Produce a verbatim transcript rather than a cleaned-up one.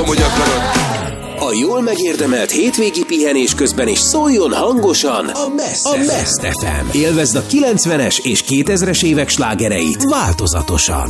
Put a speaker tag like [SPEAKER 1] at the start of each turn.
[SPEAKER 1] hogy akarod.
[SPEAKER 2] A jól megérdemelt hétvégi pihenés közben is szóljon hangosan a Best ef em. Élvezd a kilencvenes és kétezres évek slágereit változatosan.